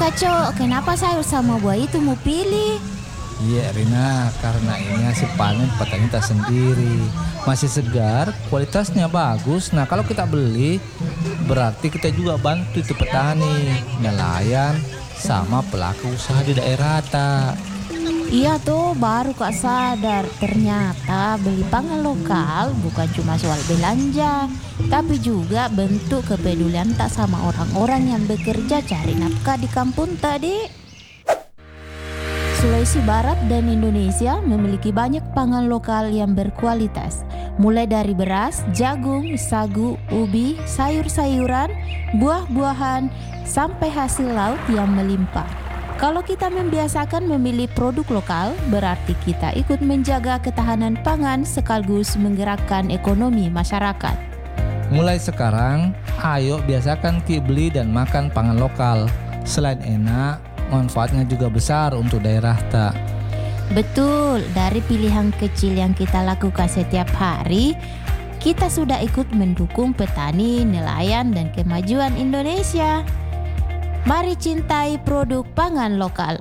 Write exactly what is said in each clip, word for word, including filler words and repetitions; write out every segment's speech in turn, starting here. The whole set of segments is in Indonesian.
Cok, kenapa sayur sama buah itu mau pilih? Iya Rina, karena ini hasil panen petani kita sendiri. Masih segar, kualitasnya bagus. Nah kalau kita beli, berarti kita juga bantu itu petani, nelayan, sama pelaku usaha di daerah tak. Iya tuh, baru Kak sadar. Ternyata beli pangan lokal bukan cuma soal belanja, tapi juga bentuk kepedulian tak sama orang-orang yang bekerja cari nafkah di kampung tadi. Sulawesi Barat dan Indonesia memiliki banyak pangan lokal yang berkualitas, mulai dari beras, jagung, sagu, ubi, sayur-sayuran, buah-buahan, sampai hasil laut yang melimpah. Kalau kita membiasakan memilih produk lokal, berarti kita ikut menjaga ketahanan pangan sekaligus menggerakkan ekonomi masyarakat. Mulai sekarang, ayo biasakan ki beli dan makan pangan lokal. Selain enak, manfaatnya juga besar untuk daerah tak. Betul, dari pilihan kecil yang kita lakukan setiap hari, kita sudah ikut mendukung petani, nelayan, dan kemajuan Indonesia. Mari cintai produk pangan lokal.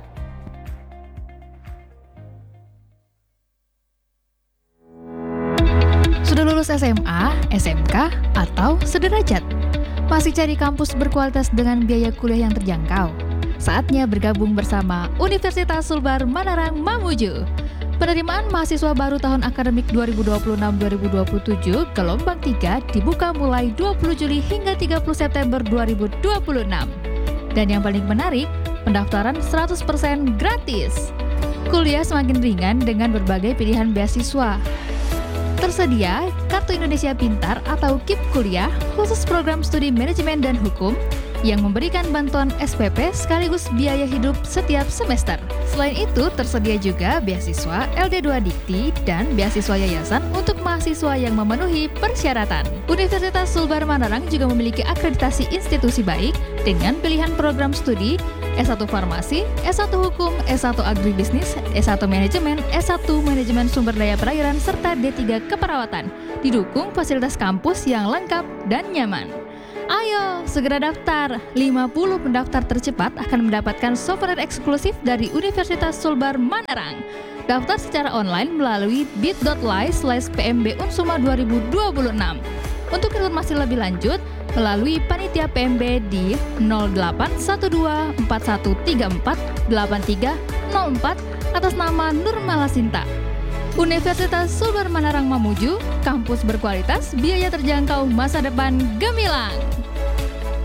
Sudah lulus S M A, S M K, atau sederajat? Masih cari kampus berkualitas dengan biaya kuliah yang terjangkau? Saatnya bergabung bersama Universitas Sulbar Manarang Mamuju. Penerimaan mahasiswa baru tahun akademik dua ribu dua puluh enam dua ribu dua puluh tujuh gelombang tiga dibuka mulai dua puluh Juli hingga tiga puluh September dua ribu dua puluh enam. Dan yang paling menarik, pendaftaran seratus persen gratis. Kuliah semakin ringan dengan berbagai pilihan beasiswa. Tersedia Kartu Indonesia Pintar atau KIP Kuliah khusus program studi manajemen dan hukum yang memberikan bantuan S P P sekaligus biaya hidup setiap semester. Selain itu, tersedia juga beasiswa L D dua Dikti dan beasiswa yayasan untuk mahasiswa yang memenuhi persyaratan. Universitas Sulbar Manarang juga memiliki akreditasi institusi baik dengan pilihan program studi S satu Farmasi, S satu Hukum, S satu Agribisnis, S satu Manajemen, S satu Manajemen Sumber Daya Perairan, serta D tiga Keperawatan. Didukung fasilitas kampus yang lengkap dan nyaman. Ayo, segera daftar. lima puluh pendaftar tercepat akan mendapatkan souvenir eksklusif dari Universitas Sulbar Manarang. Daftar secara online melalui bit.ly slash pmbunsuma dua ribu dua puluh enam. Untuk informasi lebih lanjut, melalui Panitia P M B di nol delapan satu dua empat satu tiga empat delapan tiga nol empat atas nama Nurmala Sinta. Universitas Sulbar Manarang Mamuju, kampus berkualitas, biaya terjangkau, masa depan gemilang.